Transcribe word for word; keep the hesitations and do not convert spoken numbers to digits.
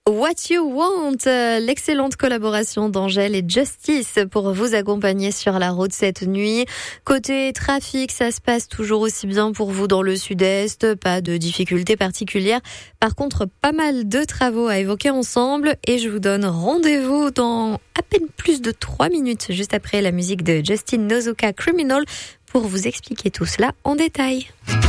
What You Want, l'excellente collaboration d'Angèle et Justice pour vous accompagner sur la route cette nuit. Côté trafic, ça se passe toujours aussi bien pour vous dans le sud-est, pas de difficultés particulières. Par contre, pas mal de travaux à évoquer ensemble et je vous donne rendez-vous dans à peine plus de trois minutes, juste après la musique de Justin Nozuka, Criminal, pour vous expliquer tout cela en détail.